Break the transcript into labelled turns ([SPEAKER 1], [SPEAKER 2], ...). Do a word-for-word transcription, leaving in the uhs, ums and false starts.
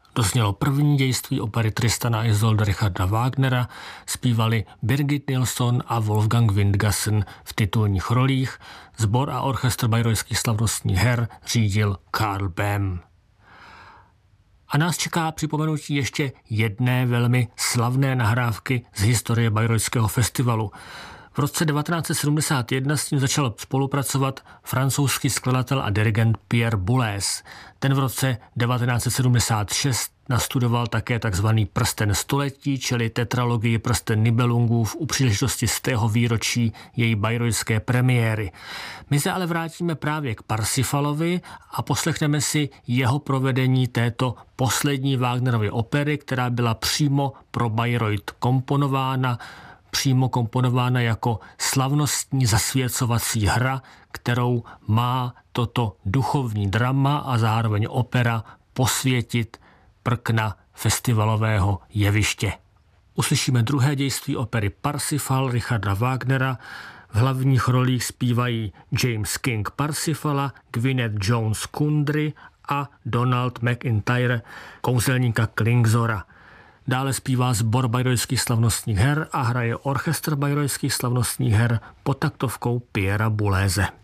[SPEAKER 1] Doznělo první dějství opery Tristana a Isolde Richarda Wagnera, zpívali Birgit Nilsson a Wolfgang Windgassen v titulních rolích, sbor a orchestr bayreuthských slavnostních her řídil Karl Böhm. A nás čeká připomenutí ještě jedné velmi slavné nahrávky z historie Bayreuthského festivalu. V roce devatenáct set sedmdesát jedna s tím začal spolupracovat francouzský skladatel a dirigent Pierre Boulez. Ten v roce devatenáct set sedmdesát šest nastudoval také takzvaný Prsten století, čili tetralogii Prsten Nibelungův u příležitosti stého výročí její bayreuthské premiéry. My se ale vrátíme právě k Parsifalovi a poslechneme si jeho provedení této poslední Wagnerovy opery, která byla přímo pro Bayreuth komponována, přímo komponována jako slavnostní zasvěcovací hra, kterou má toto duchovní drama a zároveň opera posvětit prkna festivalového jeviště. Uslyšíme druhé dějství opery Parsifal Richarda Wagnera. V hlavních rolích zpívají James King Parsifala, Gwyneth Jones Kundry a Donald McIntyre, kouzelníka Klingzora. Dále zpívá sbor bayreuthských slavnostních her a hraje orchestr bayreuthských slavnostních her pod taktovkou Pierra Bouleze.